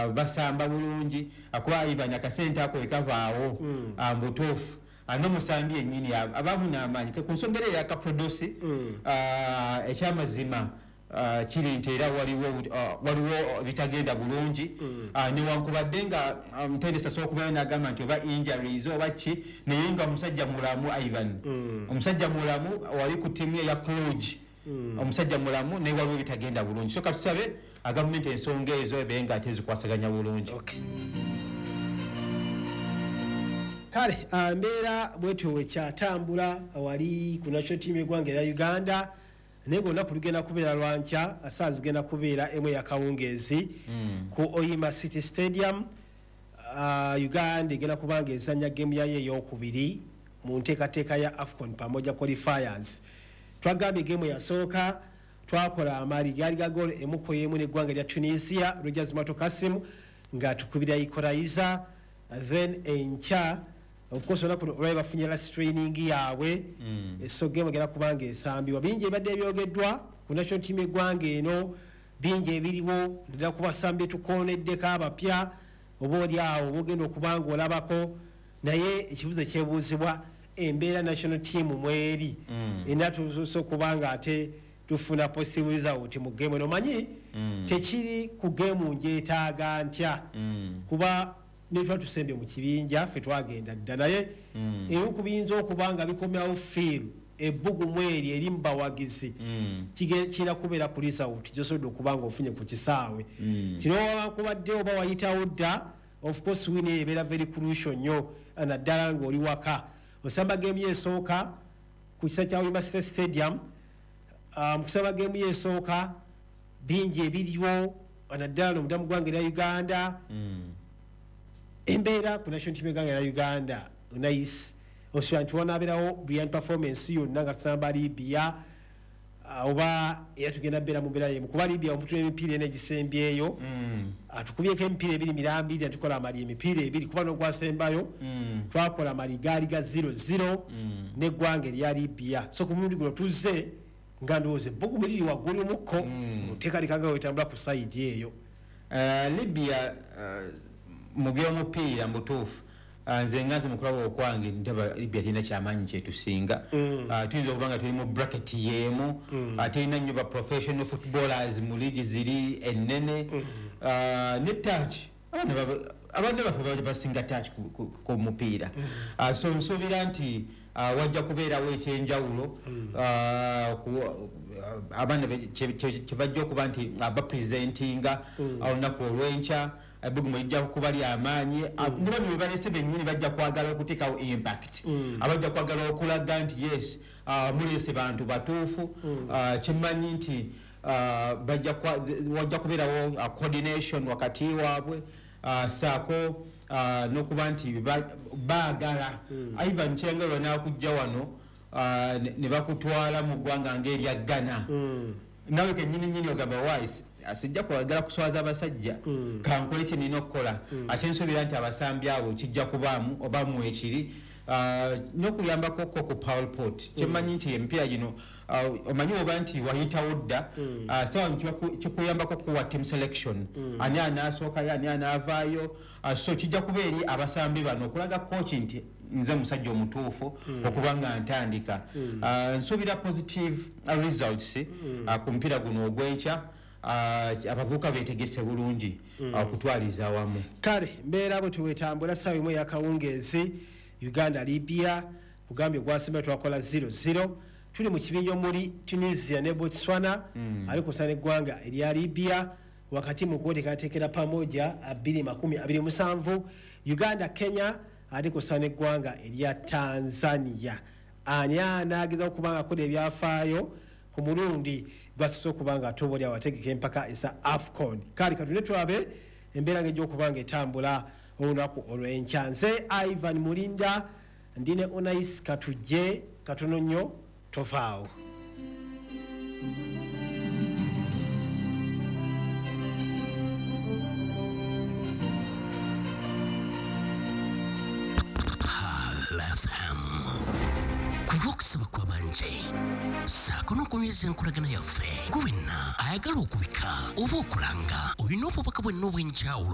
basamba bulungi akuba Ivan akasente ako ekavaawo mbutuufu n'omusambi ennyini abamu n'amaanyi ku nsongera eyakaproduce ekyamazima kiri nti era waliwo bitagenda bulungi newankubadde nga mutendesa asobola okubeera n'agamba nti oba injuries oba ki naye nga omusajja mulamu Ivan omusajja mulamu wali ku ttiimu eya Cluj omusajja mulamu naye waliwo bitagenda bulungi so katusabe gavumenti ensonga ezo ebe nga tezikwasaganya bulungi. Kale mbeera bwetyo wekyatambula wali ku national team y'eggwanga erya Uganda naye ng'olunaku lugenda kubeera lwankya saa zigenda kubeera emu eyakawungeezi ku Oyima City Stadium. Uganda egenda kubanga ezanya gemu yayo ey'okubiri mu nteekateeka ya AFCON pamoja qualifiers. Twagambye gemu yasooka twakola amali gaali gagolo emuko y'emu n'eggwanga erya Tunisia Rogers Mato Kasim nga tukubira Ikoraiza then enkya of course olunaku olwali bafunye last training yaabwe so gemu egenda kubanga esambibwa bingi ebadde ebyogeddwa ku national team y'eggwanga eno bingi ebiriwo ndala kubasambye tukoneddeko abapya oba oli awo bogenda okubanga olabako naye ekibuzo ekyebuuzibwa embeera national team mweri era tusoose okubanga ate tufuna positive result mu gemu eno manyi tekiri ku gemu njeetaaga ntya kuba netwa tusembye mu kibinja ffe twagenda dda naye ebimu ku biyinza okubanga bikomyawo fiiru ebbugu mweri eri mubawagizi kirina kubeera ku result gyosobodde okubanga ofunye ku kisaawe kino wankubadde oba wayitawo dda of course win ebeera very crucial nnyo naddala ng'oli waka osamba gemu yesooka ku kisa kya Oyima City Stadium mu kusamba gemu yesooka bingi ebiriwo naddala n'omudamu gwanga erya Uganda embeera ku national team y'eggwanga erya Uganda nice osobola nti wanaabeerawo brilliant performance yonna nga tusamba Libya oba era tugenda beera mu mbeera yemu kuba Libya omutu w'emipiira ena egisembyeyo atukubyeko emipiira ebiri mirambiri atukola amali emipiira ebiri kuba n'ogwasembayo twakola amali gaali ga 0-0 n'eggwanga erya Libya so ku mulundi guno tuzze nga ndowooza ebbugu muliri waggulu mukko oteekateeka wetambula ku sayidi eyo. Libya mu by'omupiira mutuufu nze nganze mukulaba okwange ndaba Libya terina kyamaanyi kyetusinga tuyinza okuba nga tuli mu bracket y'emu terina nnyo ba professional footballers mu liigi ziri ennene ne touch abantu baffe basinga touch ku mupiira so nsuubira nti wajja kubeerawo ekyenjawulo abaana kyebajja okuba nti bapresentinga olunaku olw'enkya ebbugumu lijja kuba ly'amaanyi ne bano bwe balese bennyini bajja kwagala okuteekawo impact abajja kwagala okulaga nti yes mulese bantu batuufu kyemmanyi nti wajja kubeerawo coordination wakati waabwe saako n'okuba nti baagala Ivan Kyengero n'akujja wano ne bakutwala mu ggwanga ng'erya Ghana nawe kennyini ogamba wise asijja kwagala kuswaza abasajja kankole kye nina okukola ate nsuubira nti abasambi abo kijja kubaamu oba mu ekiri n'okuyambako ku PowerPoint kyemmanyi nti emipiira gino omanyi oba nti wayitawo dda sawa kikuyambako kuwa team selection ani anaasookayo ani anaavaayo so kijja kuba eri abasambi bano okulaga coach nti nze musajja omutuufu okuba nga ntandika nsuubira positive results ku mupiira guno ogw'enkya abavubuka beetegese bulungi okutwaliza awamu. Kale mbeera bwe tuwetambula ssaawa emu eyakawungeezi Uganda Libya kugambye gwasemba twakola 0-0 tuli mu kibinja omuli Tunisia ne Botswana ali kusana eggwanga erya Libya wakati mu kuteekateekera pamoja 2027 Uganda Kenya ali kusana eggwanga erya Tanzania ani anaageza okubanga akola ebyafaayo ku mulundi gwasose okubanga atobolya wategeka empaka eza AFCON. Kale katune twabe embeera ng'egy'okubanga etambula olunaku olw'enkya. Nze Ivan Mulinda ndine Onais katujje katono nnyo tovaawo. Okusaba kwabanje saako n'okunyweza enkolagana yaffe gwewena ayagala okubika oba okulanga olina obubaka bwenna obw'enjawulo